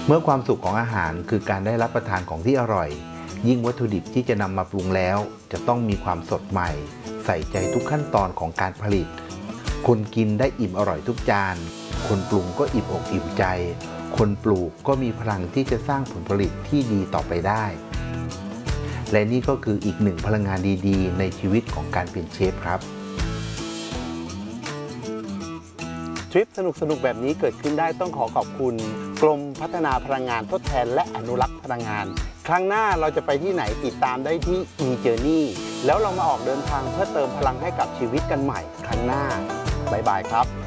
เมื่อความสุขของอาหารคือการได้รับประทานของที่อร่อยยิ่งวัตถุดิบที่จะนำมาปรุงแล้วจะต้องมีความสดใหม่ใส่ใจทุกขั้นตอนของการผลิตคนกินได้อิ่มอร่อยทุกจานคนปรุงก็อิ่มอกอิ่มใจคนปลูกก็มีพลังที่จะสร้างผลผลิตที่ดีต่อไปได้และนี่ก็คืออีกหนึ่งพลังงานดีๆในชีวิตของการเป็นเชฟครับทริปสนุกๆแบบนี้เกิดขึ้นได้ต้องขอขอบคุณกรมพัฒนาพลังงานทดแทนและอนุรักษ์พลังงานครั้งหน้าเราจะไปที่ไหนติดตามได้ที่ eJourney แล้วเรามาออกเดินทางเพื่อเติมพลังให้กับชีวิตกันใหม่ครั้งหน้าบ๊ายบายครับ